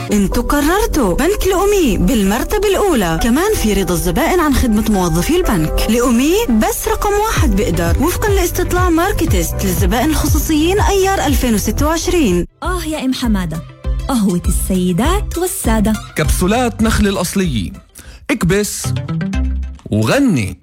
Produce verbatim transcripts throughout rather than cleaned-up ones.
انتوا قررتوا بنك لأمي بالمرتبة الأولى. كمان في رضا الزبائن عن خدمة موظفي البنك. لأمي بس رقم واحد بقدر، وفقا لاستطلاع ماركتست للزبائن الخصوصيين أيار ألفين وستة وعشرين. آه يا إم حمادة، قهوة السيدات والسادة. كبسولات نخل الأصليين، اكبس وغني.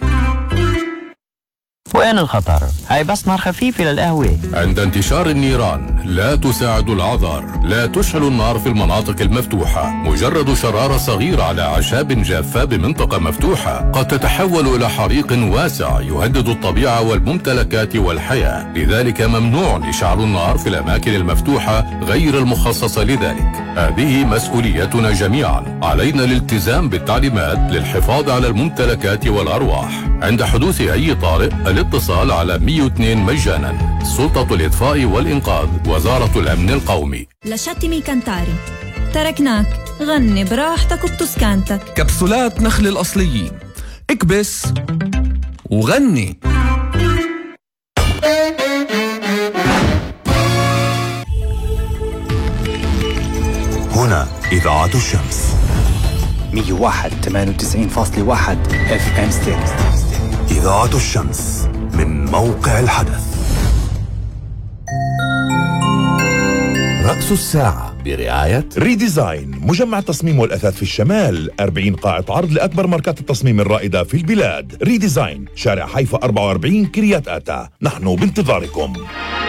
وين الخطر؟ هاي بس نار خفيفة للقهوة. عند انتشار النيران لا تساعد العذار. لا تشعل النار في المناطق المفتوحة. مجرد شرارة صغيرة على أعشاب جافة بمنطقة مفتوحة قد تتحول إلى حريق واسع يهدد الطبيعة والممتلكات والحياة. لذلك ممنوع إشعال النار في الأماكن المفتوحة غير المخصصة لذلك. هذه مسؤوليتنا جميعا. علينا الالتزام بالتعليمات للحفاظ على الممتلكات والأرواح. عند حدوث أي طارئ الاتصال على مية واثنين مجانا. سلطة الإطفاء والإنقاذ، وزارة الأمن القومي. لشتمي كنتاري، تركناك غني براحتك وبتسكانتك. كبسولات نخل الأصليين، اكبس وغني. هنا إذاعة الشمس مية وواحد ثمانية وتسعين فاصلة واحد اف ام ستيريو. إذاعة الشمس من موقع الحدث. رأس الساعة برعاية ريديزاين، مجمع التصميم والأثاث في الشمال. أربعين قاعة عرض لأكبر ماركات التصميم الرائدة في البلاد. ريديزاين، شارع حيفا أربعة وأربعين كريات آتا. نحن بانتظاركم.